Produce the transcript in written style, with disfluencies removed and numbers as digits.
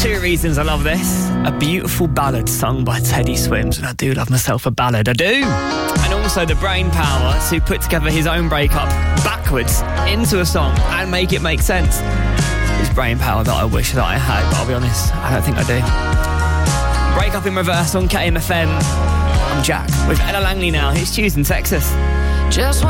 Two reasons I love this. A beautiful ballad sung by Teddy Swims, and I do love myself a ballad, I do. And also the brain power to put together his own breakup backwards into a song and make it make sense. It's brain power that I wish that I had, but I'll be honest, I don't think I do. Breakup in reverse on KMFM. I'm Jack with Ella Langley now. It's Tuesday in Texas. Just